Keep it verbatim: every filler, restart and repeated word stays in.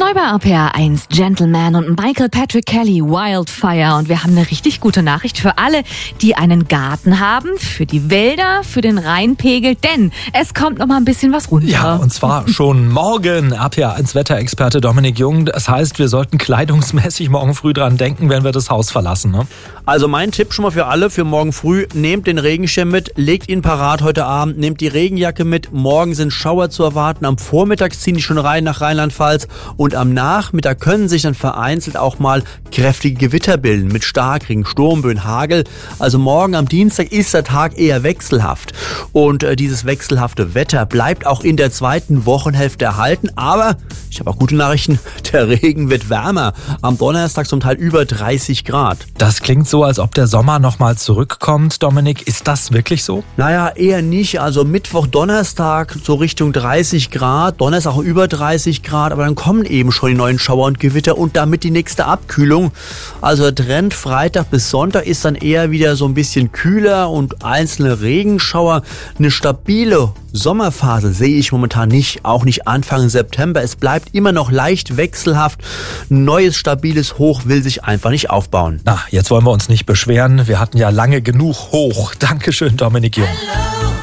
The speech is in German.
Neu bei R P R eins, Gentleman und Michael Patrick Kelly, Wildfire. Und wir haben eine richtig gute Nachricht für alle, die einen Garten haben, für die Wälder, für den Rheinpegel, denn es kommt noch mal ein bisschen was runter. Ja, und zwar schon morgen. R P R eins Wetterexperte Dominik Jung. Das heißt, wir sollten kleidungsmäßig morgen früh dran denken, wenn wir das Haus verlassen, ne? Also mein Tipp schon mal für alle, für morgen früh, nehmt den Regenschirm mit, legt ihn parat heute Abend, nehmt die Regenjacke mit. Morgen sind Schauer zu erwarten, am Vormittag ziehen die schon rein nach Rheinland-Pfalz und am Nachmittag können sich dann vereinzelt auch mal kräftige Gewitter bilden mit Starkregen, Sturmböen, Hagel. Also morgen am Dienstag ist der Tag eher wechselhaft und äh, dieses wechselhafte Wetter bleibt auch in der zweiten Wochenhälfte erhalten, aber ich habe auch gute Nachrichten, der Regen wird wärmer. Am Donnerstag zum Teil über dreißig Grad. Das klingt so, als ob der Sommer nochmal zurückkommt, Dominik. Ist das wirklich so? Naja, eher nicht. Also Mittwoch, Donnerstag so Richtung dreißig Grad, Donnerstag auch über dreißig Grad, aber dann kommen eben schon die neuen Schauer und Gewitter und damit die nächste Abkühlung. Also der Trend Freitag bis Sonntag ist dann eher wieder so ein bisschen kühler und einzelne Regenschauer. Eine stabile Sommerphase sehe ich momentan nicht, auch nicht Anfang September. Es bleibt immer noch leicht wechselhaft. Ein neues, stabiles Hoch will sich einfach nicht aufbauen. Na, jetzt wollen wir uns nicht beschweren. Wir hatten ja lange genug Hoch. Dankeschön, Dominik Jung.